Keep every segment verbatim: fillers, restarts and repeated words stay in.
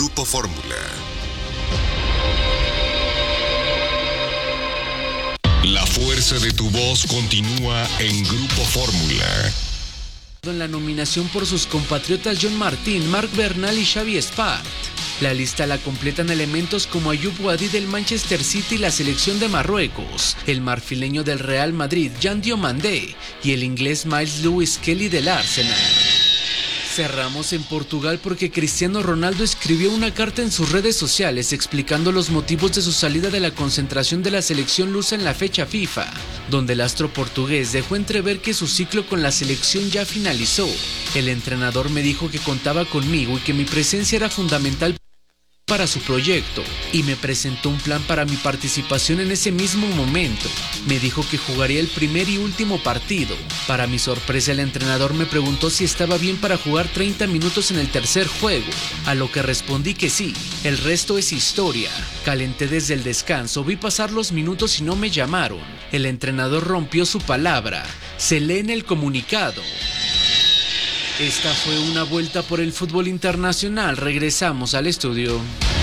Grupo Fórmula. La fuerza de tu voz continúa en Grupo Fórmula. En la nominación por sus compatriotas John Martín, Marc Bernal y Xavi Espart. La lista la completan elementos como Ayoub Wadi del Manchester City y la selección de Marruecos, el marfileño del Real Madrid, Yan Diomandé, y el inglés Miles Lewis Kelly del Arsenal. Cerramos en Portugal porque Cristiano Ronaldo escribió una carta en sus redes sociales explicando los motivos de su salida de la concentración de la selección lusa en la fecha FIFA, donde el astro portugués dejó entrever que su ciclo con la selección ya finalizó. El entrenador me dijo que contaba conmigo y que mi presencia era fundamental para su proyecto, y me presentó un plan para mi participación en ese mismo momento. Me dijo que jugaría el primer y último partido. Para mi sorpresa, el entrenador me preguntó si estaba bien para jugar treinta minutos en el tercer juego, a lo que respondí que sí. El resto es historia. Calenté desde el descanso, vi pasar los minutos y no me llamaron. El entrenador rompió su palabra. Se lee en el comunicado. Esta fue una vuelta por el fútbol internacional. Regresamos al estudio.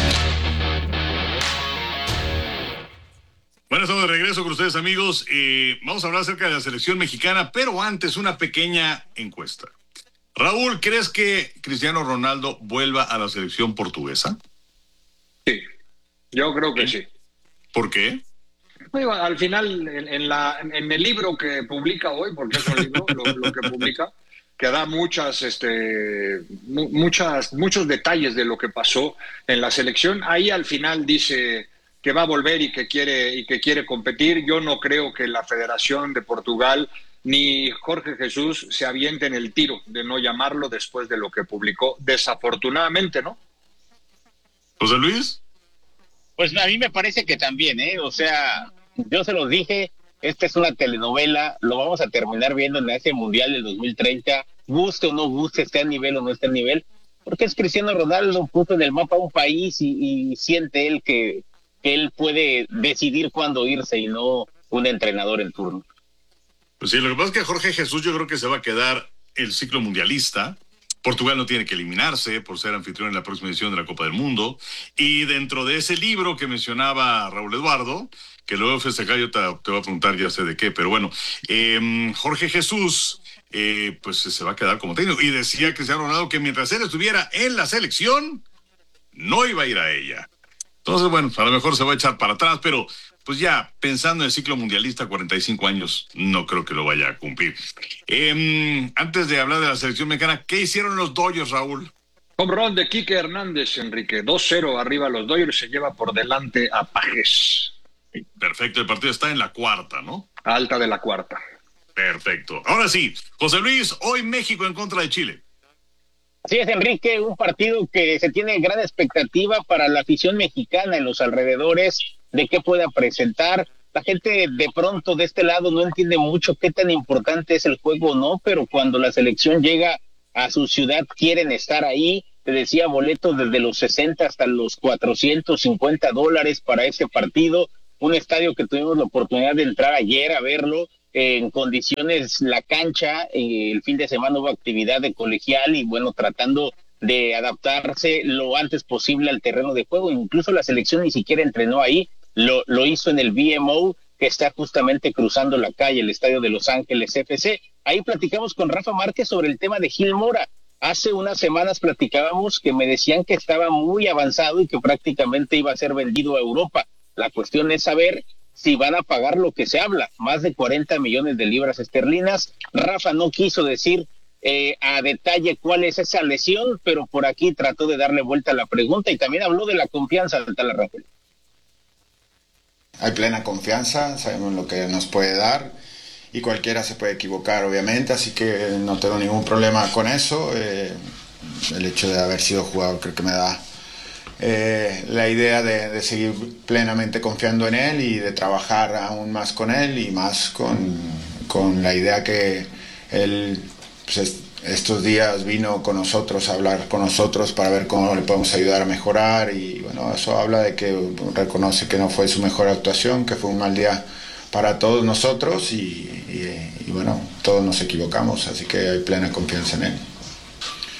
Bueno, estamos de regreso con ustedes, amigos. Eh, vamos a hablar acerca de la selección mexicana, pero antes una pequeña encuesta. Raúl, ¿crees que Cristiano Ronaldo vuelva a la selección portuguesa? Sí, yo creo que sí. ¿Por qué? Bueno, al final, en, en, la, en el libro que publica hoy, porque es un libro lo, lo que publica, que da muchas, este, muchas, muchos detalles de lo que pasó en la selección. Ahí al final dice que va a volver y que quiere y que quiere competir. Yo no creo que la Federación de Portugal ni Jorge Jesús se avienten el tiro de no llamarlo después de lo que publicó, desafortunadamente, ¿no? José Luis. Pues a mí me parece que también, ¿eh? O sea, yo se los dije. Esta es una telenovela, lo vamos a terminar viendo en ese Mundial del dos mil treinta, guste o no guste, esté a nivel o no esté a nivel, porque es Cristiano Ronaldo, puso en el mapa un país y, y siente él que, que él puede decidir cuándo irse y no un entrenador en turno. Pues sí, lo que pasa es que Jorge Jesús yo creo que se va a quedar el ciclo mundialista. Portugal no tiene que eliminarse por ser anfitrión en la próxima edición de la Copa del Mundo. Y dentro de ese libro que mencionaba Raúl Eduardo, que luego festejar, yo te, te voy a preguntar ya sé de qué, pero bueno, eh, Jorge Jesús, eh, pues se va a quedar como técnico. Y decía Cristiano Ronaldo que mientras él estuviera en la selección, no iba a ir a ella. Entonces, bueno, a lo mejor se va a echar para atrás, pero pues ya, pensando en el ciclo mundialista, cuarenta y cinco años, no creo que lo vaya a cumplir. Eh, antes de hablar de la selección mexicana, ¿qué hicieron los Dodgers, Raúl? Home run de Quique Hernández, Enrique. dos cero arriba los Dodgers, se lleva por delante a Pajes. Perfecto, el partido está en la cuarta, ¿no? Alta de la cuarta. Perfecto. Ahora sí, José Luis, hoy México en contra de Chile. Así es, Enrique, un partido que se tiene gran expectativa para la afición mexicana en los alrededores de qué pueda presentar. La gente de pronto de este lado no entiende mucho qué tan importante es el juego o no, pero cuando la selección llega a su ciudad quieren estar ahí. Te decía, boletos desde los sesenta hasta los cuatrocientos cincuenta dólares para ese partido. Un estadio que tuvimos la oportunidad de entrar ayer a verlo en condiciones, la cancha, eh, el fin de semana hubo actividad de colegial y bueno, tratando de adaptarse lo antes posible al terreno de juego. Incluso la selección ni siquiera entrenó ahí, lo, lo hizo en el V M O, que está justamente cruzando la calle, el estadio de Los Ángeles F C. Ahí platicamos con Rafa Márquez sobre el tema de Gil Mora. Hace unas semanas platicábamos que me decían que estaba muy avanzado y que prácticamente iba a ser vendido a Europa. La cuestión es saber si van a pagar lo que se habla, más de cuarenta millones de libras esterlinas. Rafa no quiso decir eh, a detalle cuál es esa lesión, pero por aquí trató de darle vuelta a la pregunta y también habló de la confianza de Tala Rafael. Hay plena confianza, sabemos lo que nos puede dar y cualquiera se puede equivocar, obviamente, así que no tengo ningún problema con eso. Eh, el hecho de haber sido jugador creo que me da Eh, la idea de, de seguir plenamente confiando en él y de trabajar aún más con él y más con, con la idea que él pues, est- estos días vino con nosotros a hablar con nosotros para ver cómo le podemos ayudar a mejorar y bueno, eso habla de que reconoce que no fue su mejor actuación, que fue un mal día para todos nosotros y, y, y bueno, todos nos equivocamos, así que hay plena confianza en él.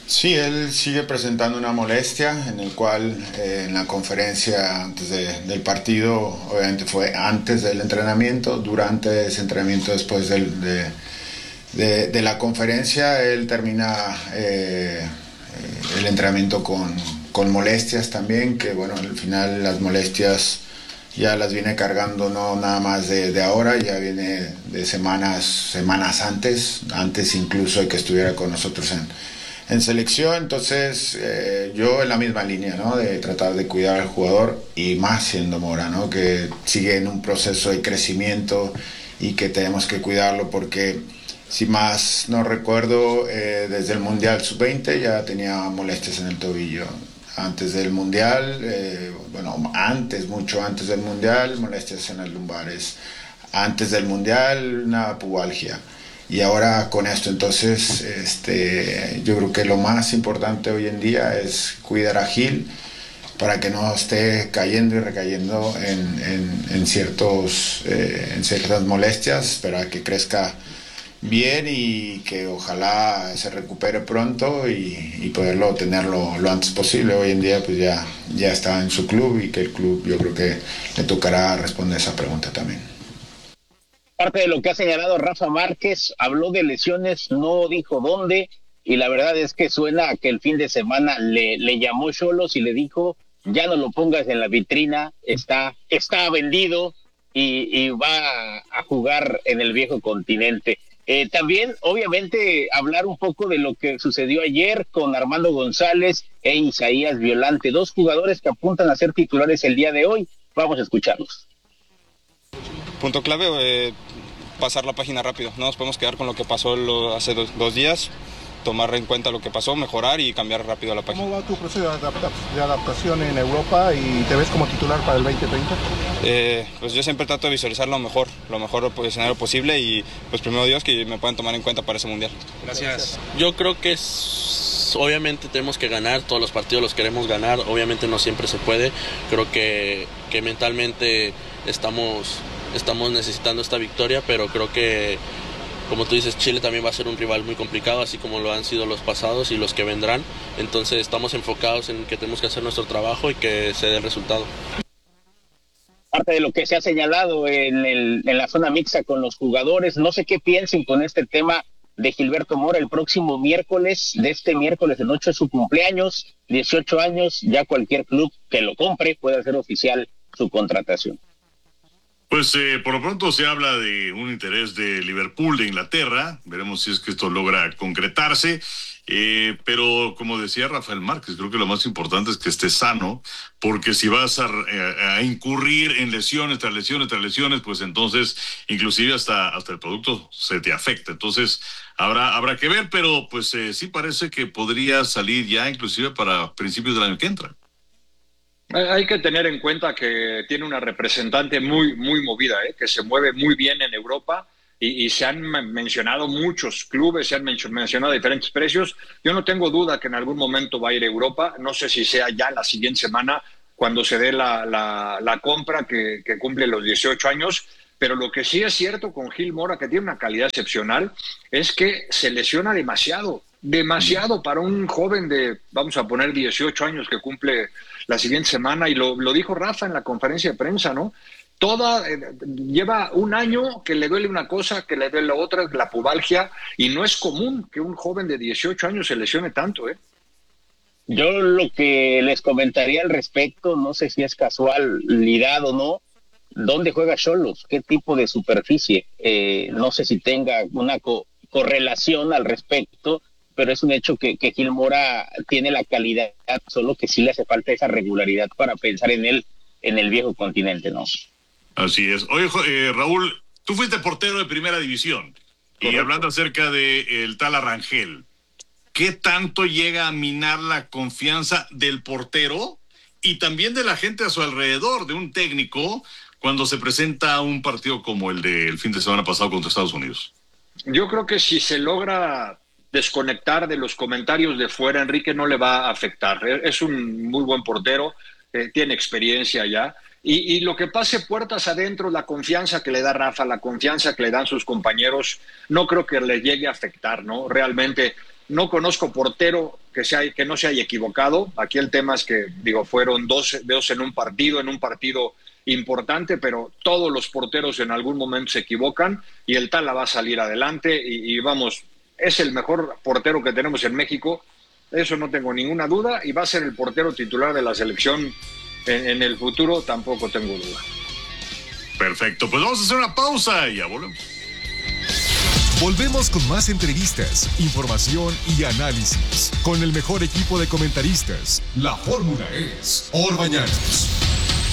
Sí, él sigue presentando una molestia en el cual eh, en la conferencia antes de, del partido, obviamente fue antes del entrenamiento, durante ese entrenamiento, después del, de, de, de la conferencia, él termina eh, el entrenamiento con, con molestias también, que bueno, al final las molestias ya las viene cargando no nada más de, de ahora, ya viene de semanas, semanas antes, antes incluso de que estuviera con nosotros en en selección. Entonces eh, yo en la misma línea, ¿no? De tratar de cuidar al jugador, y más siendo Mora, ¿no? Que sigue en un proceso de crecimiento y que tenemos que cuidarlo porque, si más no recuerdo, eh, desde el Mundial sub veinte ya tenía molestias en el tobillo. Antes del Mundial, eh, bueno, antes, mucho antes del Mundial, molestias en las lumbares. Antes del Mundial, una pubalgia. Y ahora con esto, entonces, este, yo creo que lo más importante hoy en día es cuidar a Gil para que no esté cayendo y recayendo en, en, en, ciertos, eh, en ciertas molestias, para que crezca bien y que ojalá se recupere pronto y, y poderlo tenerlo lo antes posible. Hoy en día pues ya, ya está en su club, y que el club, yo creo que le tocará responder esa pregunta también. Parte de lo que ha señalado Rafa Márquez, habló de lesiones, no dijo dónde, y la verdad es que suena a que el fin de semana le, le llamó Xolos y le dijo, ya no lo pongas en la vitrina, está, está vendido y, y va a jugar en el viejo continente. Eh, también, obviamente, hablar un poco de lo que sucedió ayer con Armando González e Isaías Violante, dos jugadores que apuntan a ser titulares el día de hoy. Vamos a escucharlos. Punto clave, eh, pasar la página rápido. No nos podemos quedar con lo que pasó lo, hace dos, dos días, tomar en cuenta lo que pasó, mejorar y cambiar rápido la página. ¿Cómo va tu proceso de, adapta de adaptación en Europa y te ves como titular para el veinte treinta? Eh, pues yo siempre trato de visualizar lo mejor, lo mejor escenario posible, y pues primero Dios que me puedan tomar en cuenta para ese mundial. Gracias. Yo creo que es, obviamente tenemos que ganar, todos los partidos los queremos ganar, obviamente no siempre se puede. Creo que, que mentalmente estamos... Estamos necesitando esta victoria, pero creo que, como tú dices, Chile también va a ser un rival muy complicado, así como lo han sido los pasados y los que vendrán. Entonces estamos enfocados en que tenemos que hacer nuestro trabajo y que se dé el resultado. Parte de lo que se ha señalado en, el, en la zona mixta con los jugadores, no sé qué piensen con este tema de Gilberto Mora. El próximo miércoles, de este miércoles en ocho es su cumpleaños, dieciocho años, ya cualquier club que lo compre puede hacer oficial su contratación. Pues eh, por lo pronto se habla de un interés de Liverpool, de Inglaterra. Veremos si es que esto logra concretarse. Eh, pero como decía Rafael Márquez, creo que lo más importante es que esté sano, porque si vas a, a, a incurrir en lesiones tras lesiones tras lesiones, pues entonces inclusive hasta, hasta el producto se te afecta. Entonces habrá, habrá que ver, pero pues eh, sí parece que podría salir ya inclusive para principios del año que entra. Hay que tener en cuenta que tiene una representante muy, muy movida, ¿eh? Que se mueve muy bien en Europa y, y se han mencionado muchos clubes, se han mencionado diferentes precios. Yo no tengo duda que en algún momento va a ir a Europa, no sé si sea ya la siguiente semana cuando se dé la, la, la compra que, que cumple los dieciocho años, pero lo que sí es cierto con Gil Mora, que tiene una calidad excepcional, es que se lesiona demasiado. Demasiado para un joven de, vamos a poner, dieciocho años que cumple la siguiente semana, y lo, lo dijo Rafa en la conferencia de prensa, ¿no? Toda, eh, lleva un año que le duele una cosa, que le duele la otra, la pubalgia, y no es común que un joven de dieciocho años se lesione tanto, ¿eh? Yo lo que les comentaría al respecto, no sé si es casualidad o no, ¿dónde juega Xolos? ¿Qué tipo de superficie? Eh, no sé si tenga una co- correlación al respecto, pero es un hecho que, que Gil Mora tiene la calidad, solo que sí le hace falta esa regularidad para pensar en él en el viejo continente, ¿no? Así es. Oye, eh, Raúl, tú fuiste portero de primera división. Correcto. Y hablando acerca del tal Arrangel, ¿qué tanto llega a minar la confianza del portero y también de la gente a su alrededor, de un técnico, cuando se presenta un partido como el del fin de semana pasado contra Estados Unidos? Yo creo que si se logra desconectar de los comentarios de fuera, Enrique, no le va a afectar. Es un muy buen portero, eh, tiene experiencia ya, y, y lo que pase puertas adentro, la confianza que le da Rafa, la confianza que le dan sus compañeros, no creo que le llegue a afectar, ¿no? Realmente No conozco portero que, sea, que no se haya equivocado. Aquí el tema es que, digo, fueron dos, dos en un partido, en un partido importante, pero todos los porteros en algún momento se equivocan y el Tala va a salir adelante y, y vamos, es el mejor portero que tenemos en México, eso no tengo ninguna duda, y va a ser el portero titular de la selección en, en el futuro, tampoco tengo duda. Perfecto, pues vamos a hacer una pausa y ya volvemos. Volvemos con más entrevistas, información y análisis con el mejor equipo de comentaristas. La fórmula es Orbañanos.